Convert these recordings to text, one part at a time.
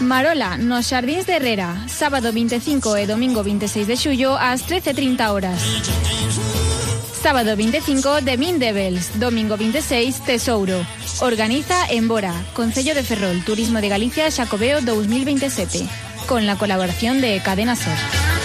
Marola, nos Xardíns de Herrera, sábado 25 e domingo 26 de xullo ás 13:30 horas. Sábado 25 de Mindevels, domingo 26 Tesouro. Organiza Embora, Concello de Ferrol, Turismo de Galicia, Xacobeo 2027, con la colaboración de Cadena Ser.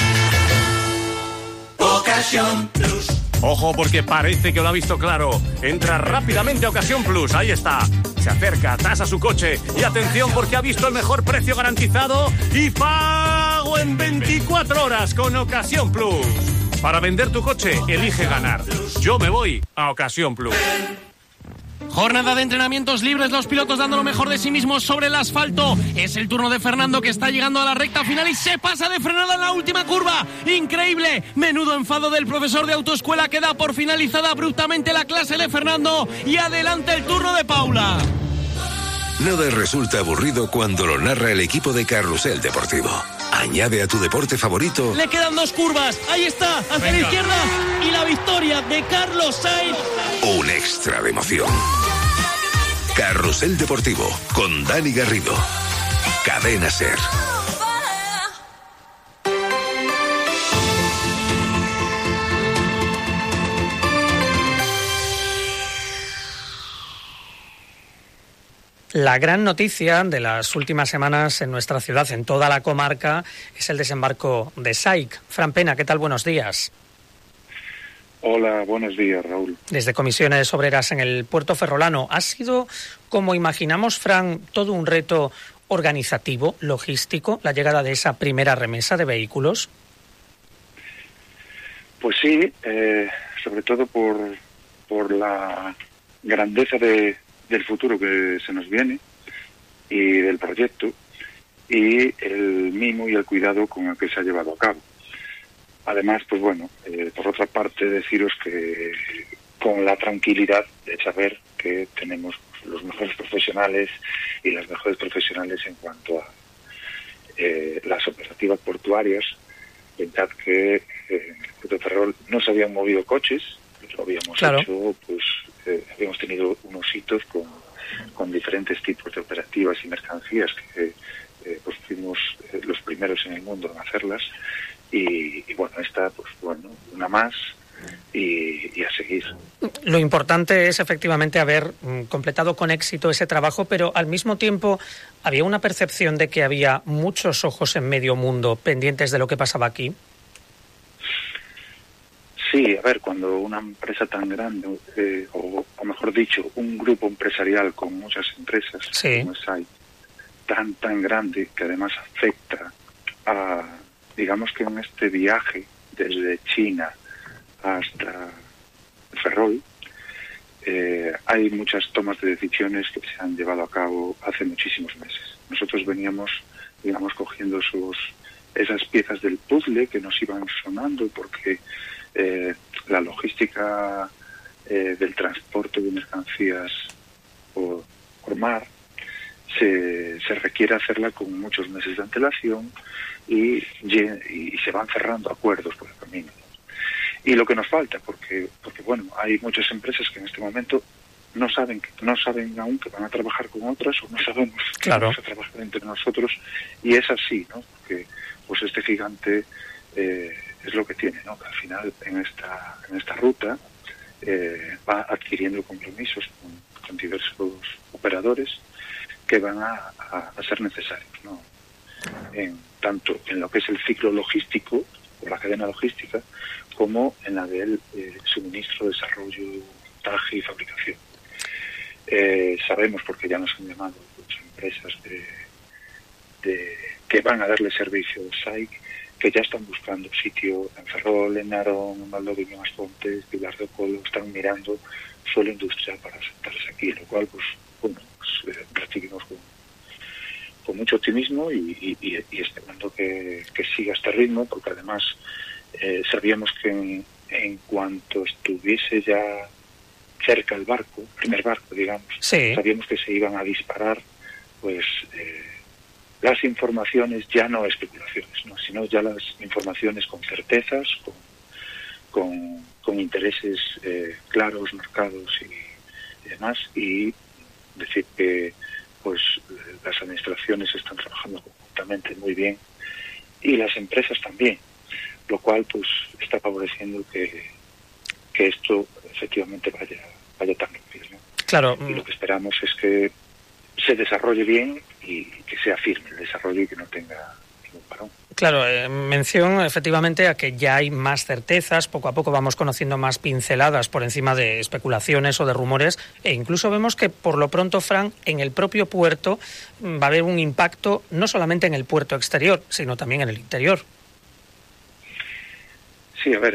Ocasión Plus. Ojo, porque parece que lo ha visto claro. Entra rápidamente a Ocasión Plus, ahí está. Se acerca, tasa su coche y atención porque ha visto el mejor precio garantizado y pago en 24 horas con Ocasión Plus. Para vender tu coche, elige ganar. Yo me voy a Ocasión Plus. Jornada de entrenamientos libres, los pilotos dando lo mejor de sí mismos sobre el asfalto. Es el turno de Fernando, que está llegando a la recta final y se pasa de frenada en la última curva. ¡Increíble! Menudo enfado del profesor de autoescuela, que da por finalizada abruptamente la clase de Fernando. Y adelante el turno de Paula. Nada resulta aburrido cuando lo narra el equipo de Carrusel Deportivo. Añade a tu deporte favorito. Le quedan 2 curvas. Ahí está, hacia la izquierda. Y la victoria de Carlos Sainz. Un extra de emoción. Carrusel Deportivo con Dani Garrido. Cadena Ser. La gran noticia de las últimas semanas en nuestra ciudad, en toda la comarca, es el desembarco de SAIC. Fran Pena, ¿qué tal? Buenos días. Hola, buenos días, Raúl. Desde Comisiones Obreras en el Puerto Ferrolano, ¿ha sido, como imaginamos, Fran, todo un reto organizativo, logístico, la llegada de esa primera remesa de vehículos? Pues sí, sobre todo por la grandeza del futuro que se nos viene y del proyecto y el mimo y el cuidado con el que se ha llevado a cabo. Además, pues bueno, por otra parte deciros que con la tranquilidad de saber que tenemos los mejores profesionales y las mejores profesionales en cuanto a las operativas portuarias. Pensad que en el Puerto de Ferrol no se habían movido coches, lo habíamos hecho, pues habíamos tenido unos hitos con diferentes tipos de operativas y mercancías que pues fuimos los primeros en el mundo en hacerlas. Y bueno, esta, pues bueno, una más y a seguir. Lo importante es efectivamente haber completado con éxito ese trabajo, pero al mismo tiempo había una percepción de que había muchos ojos en medio mundo pendientes de lo que pasaba aquí. Sí, a ver, cuando una empresa tan grande, o mejor dicho, un grupo empresarial con muchas empresas, sí, como es SAIC, tan grande, que además afecta a... Digamos que en este viaje desde China hasta Ferrol hay muchas tomas de decisiones que se han llevado a cabo hace muchísimos meses. Nosotros veníamos, digamos, cogiendo esas piezas del puzzle que nos iban sonando porque la logística del transporte de mercancías por mar se requiere hacerla con muchos meses de antelación y se van cerrando acuerdos por el camino. Y lo que nos falta, porque bueno, hay muchas empresas que en este momento no saben aún que van a trabajar con otras, o no sabemos que vamos a trabajar entre nosotros, y es así, ¿no? Porque pues este gigante es lo que tiene, ¿no? Que al final en esta ruta va adquiriendo compromisos con diversos operadores que van a ser necesarios, ¿no? Tanto en lo que es el ciclo logístico, o la cadena logística, como en la del suministro, desarrollo, montaje y fabricación. Sabemos, porque ya nos han llamado muchas empresas que van a darle servicio a SAIC, que ya están buscando sitio en Ferrol, en Narón, en Valdoviño, en Aspontes, Pilar de Colo, están mirando suelo industrial para sentarse aquí, lo cual, pues, bueno, recibimos con mucho optimismo y esperando que siga este ritmo, porque además sabíamos que en cuanto estuviese ya cerca el primer barco, digamos, sí, sabíamos que se iban a disparar, pues, las informaciones, ya no especulaciones, ¿no? Sino ya las informaciones con certezas, con intereses claros, marcados y demás, y decir que pues las administraciones administraciones están trabajando conjuntamente muy bien y las empresas también, lo cual pues está favoreciendo que esto efectivamente vaya tan rápido, ¿no? Claro. Y lo que esperamos es que se desarrolle bien y que sea firme el desarrollo y que no tenga ningún parón. Claro, mención efectivamente a que ya hay más certezas, poco a poco vamos conociendo más pinceladas por encima de especulaciones o de rumores, e incluso vemos que por lo pronto, Fran, en el propio puerto va a haber un impacto no solamente en el puerto exterior, sino también en el interior. Sí, a ver,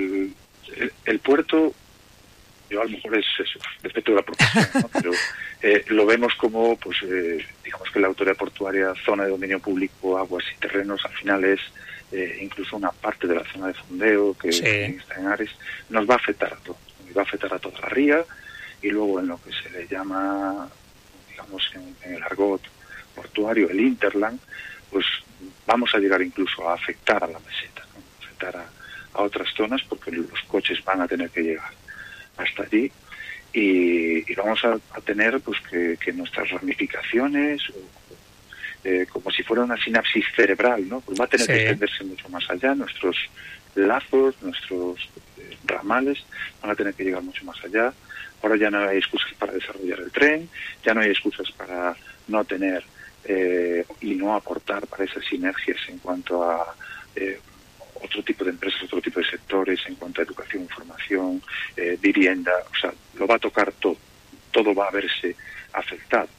el puerto, yo a lo mejor es eso, respecto de la profesión, ¿no? Pero lo vemos como, pues, digamos que la autoridad portuaria, zona de dominio público, aguas y terrenos, al final es incluso una parte de la zona de fondeo que está en Ares, nos va a afectar a todo, nos va a afectar a toda la ría, y luego en lo que se le llama, digamos, en el argot portuario, el hinterland, pues vamos a llegar incluso a afectar a la meseta, ¿no? Afectar a otras zonas, porque los coches van a tener que llegar hasta allí y vamos a tener pues que nuestras ramificaciones como si fuera una sinapsis cerebral, ¿no? Pues va a tener que extenderse mucho más allá, nuestros lazos, nuestros ramales van a tener que llegar mucho más allá. Ahora ya no hay excusas para desarrollar el tren, ya no hay excusas para no tener y no aportar para esas sinergias en cuanto a otro tipo de empresas, otro tipo de sectores, en cuanto a educación, formación, vivienda, o sea, lo va a tocar todo va a verse afectado.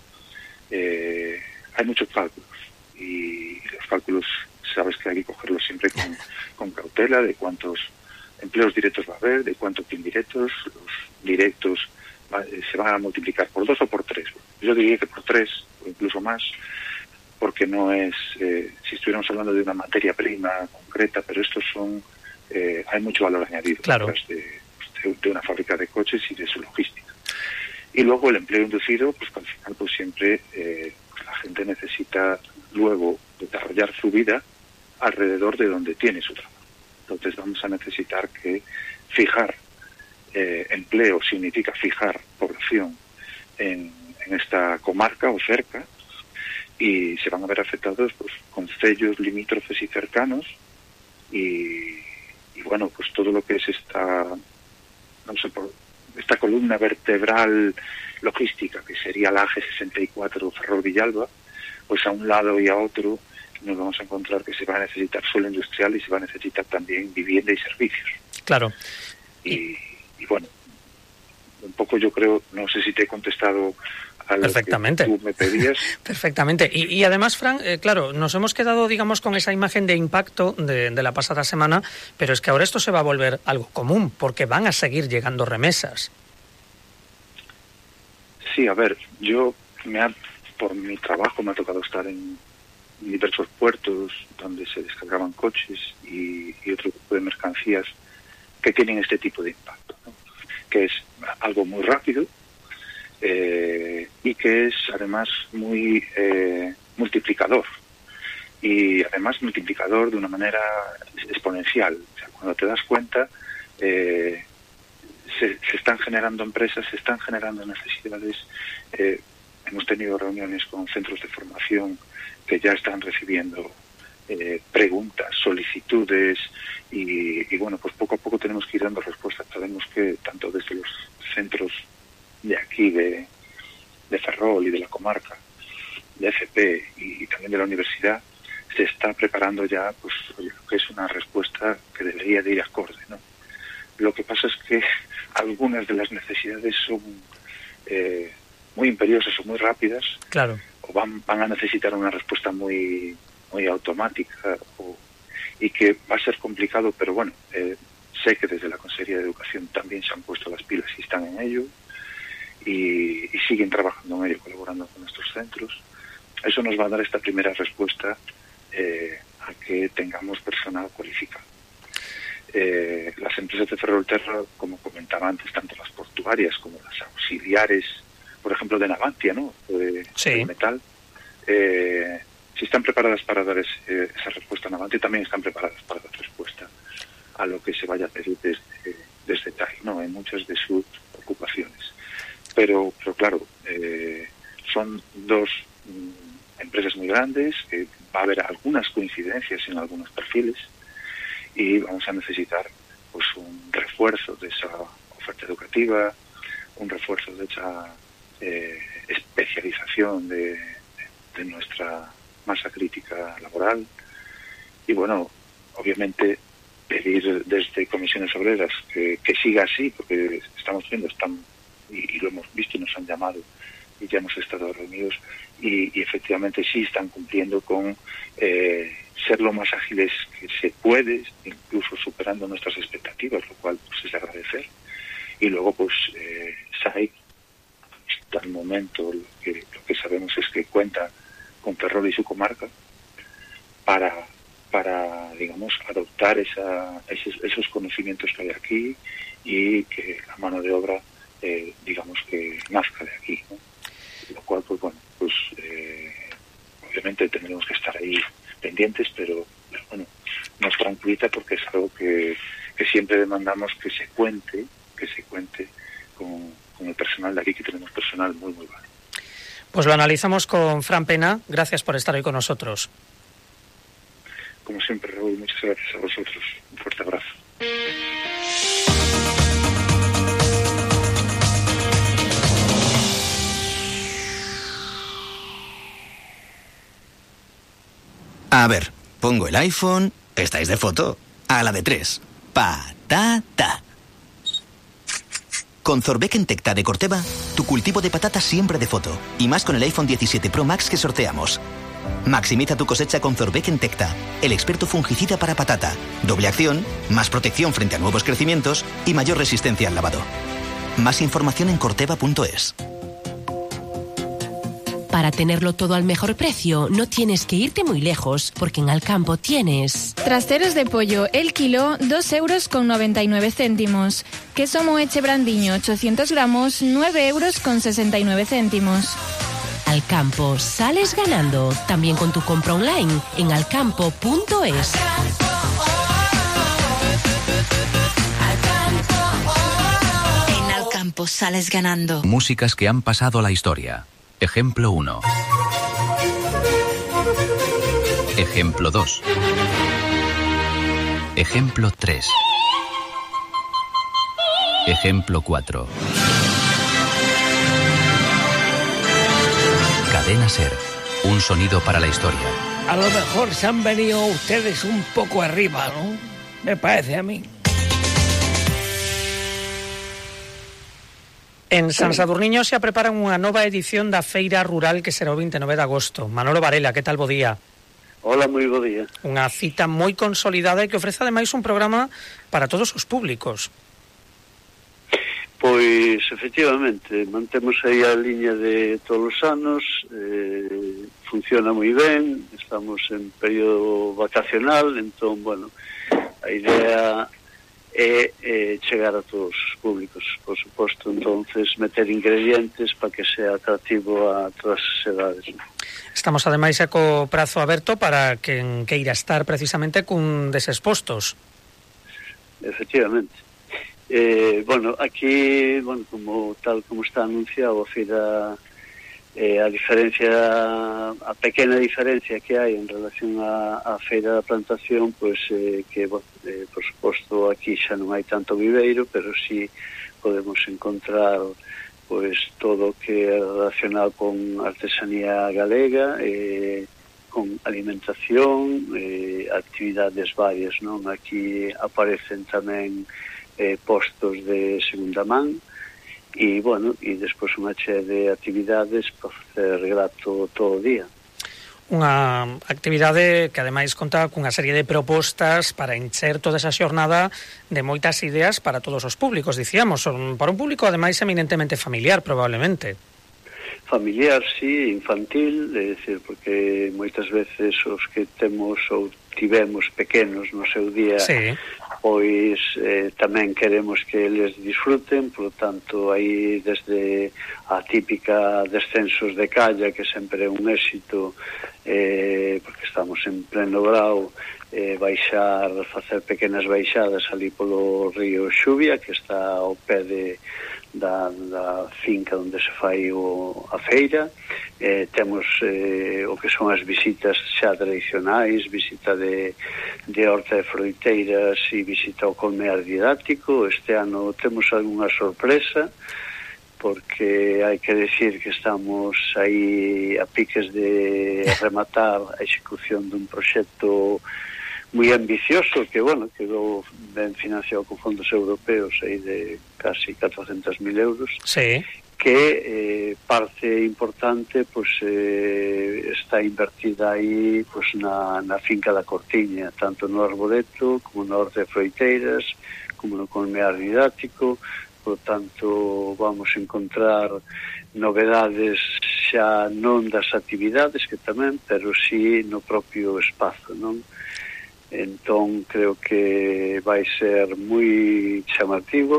Hay muchos cálculos y los cálculos sabes que hay que cogerlos siempre con cautela, de cuántos empleos directos va a haber, de cuántos indirectos. Los directos se van a multiplicar por 2 o por 3. Yo diría que por 3 o incluso más, porque no es, si estuviéramos hablando de una materia prima concreta, pero estos son, hay mucho valor añadido detrás de una fábrica de coches y de su logística. Y luego el empleo inducido, pues al final pues siempre la gente necesita luego desarrollar su vida alrededor de donde tiene su trabajo. Entonces vamos a necesitar que fijar empleo significa fijar población en esta comarca o cerca, y se van a ver afectados pues concellos limítrofes y cercanos y bueno, pues todo lo que es esta columna vertebral logística que sería la AG64 Ferrol-Villalba, pues a un lado y a otro nos vamos a encontrar que se va a necesitar suelo industrial y se va a necesitar también vivienda y servicios. Claro. Y bueno, un poco yo creo, no sé si te he contestado a lo perfectamente. Que tú me pedías. Perfectamente. Y además, Fran, claro, nos hemos quedado, digamos, con esa imagen de impacto de la pasada semana, pero es que ahora esto se va a volver algo común, porque van a seguir llegando remesas. Sí, a ver, yo por mi trabajo me ha tocado estar en diversos puertos donde se descargaban coches y otro tipo de mercancías que tienen este tipo de impacto, ¿no? Que es algo muy rápido y que es además muy multiplicador, y además multiplicador de una manera exponencial. O sea, cuando te das cuenta se están generando empresas, se están generando necesidades. Hemos tenido reuniones con centros de formación que ya están recibiendo preguntas, solicitudes y bueno, pues poco a poco tenemos que ir dando respuestas. Sabemos que tanto desde los centros de aquí de Ferrol y de la comarca, de FP y también de la universidad, se está preparando ya pues lo que es una respuesta que debería de ir acorde, ¿no? Lo que pasa es que algunas de las necesidades son muy imperiosas o muy rápidas, claro, o van a necesitar una respuesta muy automática y que va a ser complicado, pero bueno, sé que desde la Consejería de Educación también se han puesto las pilas y están en ello y siguen trabajando en ello, colaborando con nuestros centros. Eso nos va a dar esta primera respuesta a que tengamos personal cualificado. Las empresas de Ferrolterra, como comentaba antes, tanto las portuarias como las auxiliares, por ejemplo de Navantia, ¿no? Sí. El metal, si están preparadas para dar esa respuesta a Navantia, también están preparadas para dar respuesta a lo que se vaya a pedir desde TAI, ¿no? En muchas de sus ocupaciones. Pero claro, son dos empresas muy grandes, que va a haber algunas coincidencias en algunos perfiles y vamos a necesitar pues un refuerzo de esa oferta educativa, un refuerzo de esa especialización de nuestra masa crítica laboral y bueno, obviamente pedir desde Comisiones Obreras que siga así, porque estamos viendo, y lo hemos visto y nos han llamado y ya hemos estado reunidos y efectivamente sí están cumpliendo con ser lo más ágiles que se puede, incluso superando nuestras expectativas, lo cual pues es de agradecer. Y luego pues SAIC hasta el momento lo que sabemos es que cuenta con Ferrol y su comarca para digamos adoptar esos conocimientos que hay aquí y que la mano de obra digamos que nazca de aquí, ¿no? Lo cual pues bueno, pues obviamente tendremos que estar ahí pendientes, pero bueno, nos tranquiliza porque es algo que siempre demandamos que se cuente con el personal de aquí, que tenemos personal muy muy bueno. Pues lo analizamos con Fran Pena. Gracias por estar hoy con nosotros. Como siempre, Raúl, muchas gracias a vosotros. Un fuerte abrazo. A ver, pongo el iPhone, estáis de foto, a la de 3. Patata. Con Zorbeck Entecta de Corteva, tu cultivo de patata siempre de foto. Y más con el iPhone 17 Pro Max que sorteamos. Maximiza tu cosecha con Zorbeck Entecta, el experto fungicida para patata. Doble acción, más protección frente a nuevos crecimientos y mayor resistencia al lavado. Más información en corteva.es. Para tenerlo todo al mejor precio, no tienes que irte muy lejos, porque en Alcampo tienes... Trasteros de pollo, el kilo, 2,99 €. Queso Moeche Brandiño, 800 gramos, 9,69 €. Alcampo, sales ganando. También con tu compra online en alcampo.es. En Alcampo sales ganando. Músicas que han pasado a la historia. Ejemplo 1. Ejemplo 2. Ejemplo 3. Ejemplo 4. Cadena SER. Un sonido para la historia. A lo mejor se han venido ustedes un poco arriba, ¿no? Me parece a mí. En San Sadurniño se preparan unha nova edición da Feira Rural que será o 29 de agosto. Manolo Varela, que tal, bo día? Hola, moi bo día. Unha cita moi consolidada e que ofrece ademais un programa para todos os públicos. Pois, efectivamente, mantemos aí a liña de todos os anos, funciona moi ben, estamos en período vacacional, entón, bueno, a idea é chegar a todos os públicos, por suposto, entonces meter ingredientes para que sea atractivo a todas as edades. Estamos ademais co prazo aberto para quen queira estar precisamente cun deses postos. Efectivamente. Bueno, aquí, bueno, como tal como está anunciado a feira, a pequena diferencia que hai en relación a feira da plantación, pois que, bueno, por suposto, aquí xa non hai tanto viveiro, pero sí podemos encontrar pois todo o que é relacionado con artesanía galega, con alimentación, actividades varias, non? Aquí aparecen tamén postos de segunda man, e, bueno, e despois unha chea de actividades para facer grato todo o día. Unha actividade que ademais conta cunha serie de propostas para encher toda esa xornada de moitas ideas para todos os públicos, dicíamos, para un público ademais eminentemente familiar, probablemente. Familiar, sí, infantil, é dicir, porque moitas veces os que temos ou tivemos pequenos no seu día, sí, pois tamén queremos que eles disfruten, por lo tanto, aí desde a típica descensos de calla, que sempre é un éxito, porque estamos en pleno grau, facer pequenas baixadas ali polo río Xuvia, que está ao pé da finca onde se fai a feira. Temos o que son as visitas xa tradicionais, visita de horta de froiteiras e visita ao colmear didáctico. Este ano temos algunha sorpresa, porque hai que decir que estamos aí a piques de rematar a execución dun proxecto moi ambicioso que, bueno, quedou ben financiado con fondos europeos aí de casi 400.000 euros. Sí. Que parte importante pues está invertida aí pues na finca da Cortiña, tanto no arboreto como no horta de froiteiras, como no colmear didáctico. Por tanto, vamos encontrar novedades xa non das actividades que tamén, pero sí no propio espazo, non? Entón, creo que vai ser moi chamativo